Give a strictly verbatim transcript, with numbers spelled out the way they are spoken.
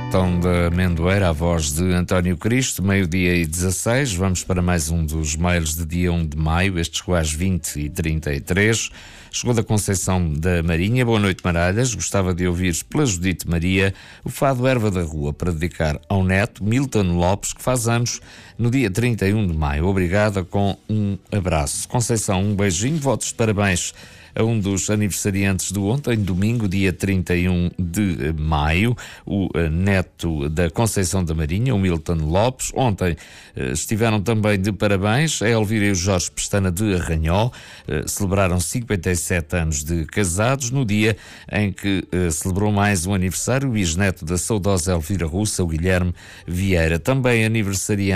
Tom da Amendoeira, a voz de António Cristo, meio-dia e dezasseis. Vamos para mais um dos mails de dia um de maio, este chegou às vinte e trinta e três. Chegou da Conceição da Marinha. Boa noite, Maralhas. Gostava de ouvir pela Judite Maria o fado Erva da Rua para dedicar ao neto Milton Lopes, que faz anos no dia trinta e um de maio. Obrigada, com um abraço. Conceição, um beijinho, votos de parabéns a um dos aniversariantes do ontem, domingo, dia trinta e um de maio, o neto da Conceição da Marinha, o Milton Lopes. Ontem estiveram também de parabéns a Elvira e o Jorge Pestana de Arranhó, celebraram cinquenta e sete anos de casados, no dia em que celebrou mais um aniversário o bisneto da saudosa Elvira Russa, o Guilherme Vieira. Também aniversariante